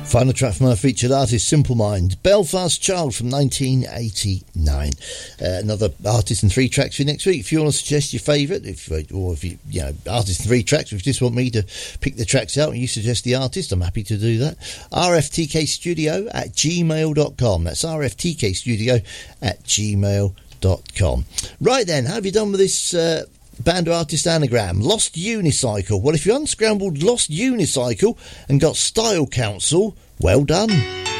Final track from our featured artist, Simple Mind, Belfast Child from 1989. Another artist and 3 tracks for next week. If you want to suggest your favourite, or if you artist and 3 tracks, if you just want me to pick the tracks out and you suggest the artist, I'm happy to do that. rftkstudio@gmail.com. That's rftkstudio@gmail.com. Right then, how have you done with this band or artist anagram? Lost Unicycle. Well, if you unscrambled Lost Unicycle and got Style Council, well done.